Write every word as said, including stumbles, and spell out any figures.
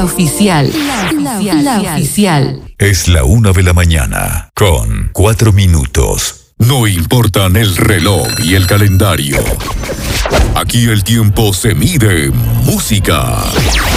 La oficial. La, la, la oficial. Es la una de la mañana, con cuatro minutos. No importan el reloj y el calendario. Aquí el tiempo se mide en música.